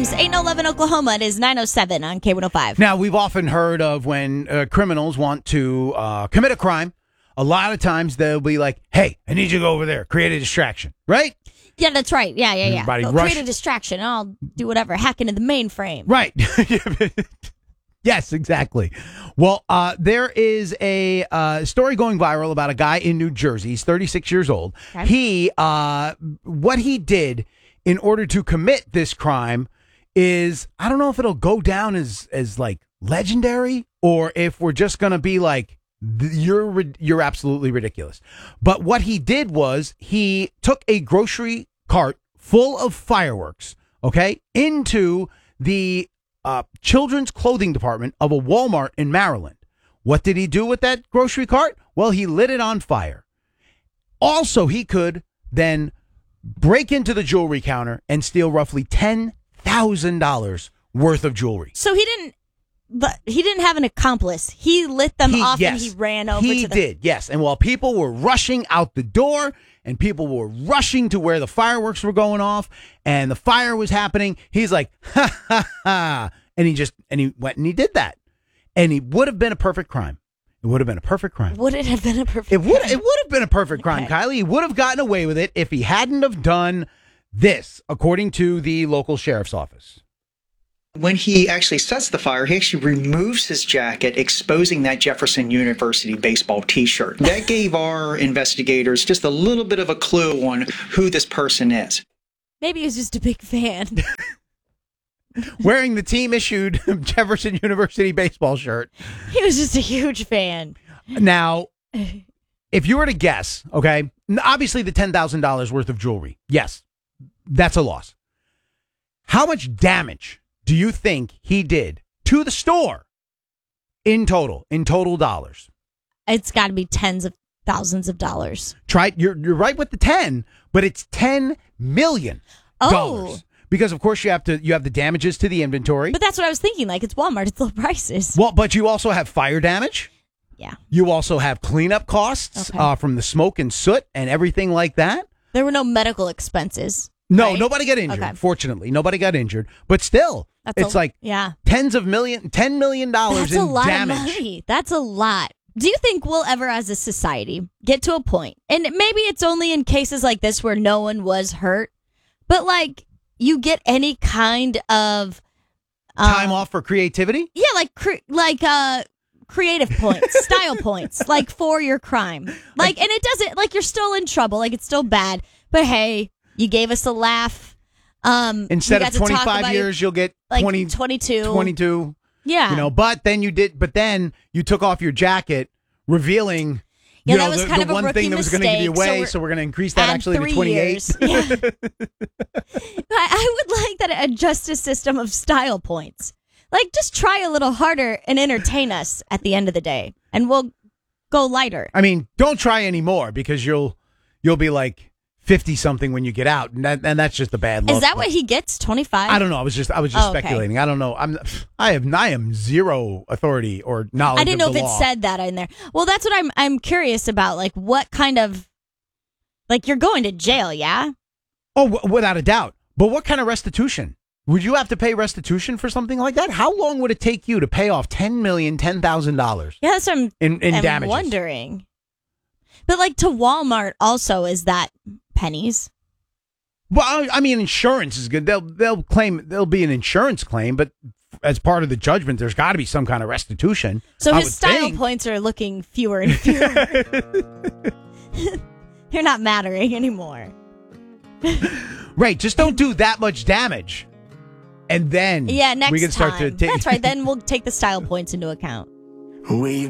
Holmes, 811 Oklahoma. It is 907 on K105. Now, we've often heard of when criminals want to commit a crime, a lot of times they'll be like, hey, I need you to go over there, create a distraction, right? Yeah, that's right. Yeah. Everybody Go rush- create a distraction. I'll do whatever. Hack into the mainframe. Right. Yes, exactly. Well, there is a story going viral about a guy in New Jersey. He's 36 years old. Okay. What he did in order to commit this crime is, I don't know if it'll go down as like legendary or if we're just going to be like, you're absolutely ridiculous. But what he did was he took a grocery cart full of fireworks, okay, into the children's clothing department of a Walmart in Maryland. What did he do with that grocery cart? Well, he lit it on fire. Also, he could then break into the jewelry counter and steal roughly $10,000 worth of jewelry. So he didn't have an accomplice. He lit them off and he ran over to the... He did, yes. And while people were rushing out the door and people were rushing to where the fireworks were going off and the fire was happening, he's like, ha, ha, ha. And he went and he did that. And it would have been a perfect crime. It would have been a perfect crime. Would it have been a perfect crime? crime? It would have been a perfect crime, Okay. Kylie. He would have gotten away with it if he hadn't have done this, according to the local sheriff's office. When he actually sets the fire, he actually removes his jacket, exposing that Jefferson University baseball T-shirt. That gave our investigators just a little bit of a clue on who this person is. Maybe he was just a big fan. Wearing the team-issued Jefferson University baseball shirt. He was just a huge fan. Now, if you were to guess, okay, obviously the $10,000 worth of jewelry, yes, that's a loss. How much damage do you think he did to the store in total dollars? It's got to be tens of thousands of dollars. You're right with the 10, but it's $10 million. Oh. Because, of course, you have the damages to the inventory. But that's what I was thinking. Like, it's Walmart. It's low prices. Well, but you also have fire damage. Yeah. You also have cleanup costs from the smoke and soot and everything like that. There were no medical expenses. No, right? nobody got injured. Okay. Fortunately, nobody got injured. But still, it's like $10 million That's in a lot damage. of money. That's a lot. Do you think we'll ever, as a society, get to a point, and maybe it's only in cases like this where no one was hurt, but like you get any kind of time off for creativity? Yeah, like creative points, style points, like for your crime. Like, and it doesn't, like you're still in trouble, like it's still bad, but hey, you gave us a laugh. Instead of 25 years, you'll get like 22. 22. Yeah. But then you took off your jacket, reveling that was kind of the a one rookie thing that was going to give you mistake, away, so we're going to increase that actually to 28. Years. Yeah. I would like that a justice system of style points. Like, just try a little harder and entertain us at the end of the day, and we'll go lighter. I mean, don't try anymore because you'll be like 50-something when you get out, and that's just a bad look. Is that what he gets? 25? I don't know. I was just speculating. I don't know. I am zero authority or knowledge. I didn't know of if the it law. said that in there. Well, that's what I'm curious about. Like, what kind of, like, you're going to jail, yeah? Oh, without a doubt. But what kind of restitution? Would you have to pay restitution for something like that? How long would it take you to pay off $10,000? Yeah, that's what I'm damages? wondering. But like to Walmart also, is that pennies? Well, I mean, insurance is good. They'll claim there'll be an insurance claim, but as part of the judgment, there's got to be some kind of restitution. So his style points are looking fewer and fewer. They're not mattering anymore. Right. Just don't do that much damage. And then next we can start time. to take. That's right. Then we'll take the style points into account. We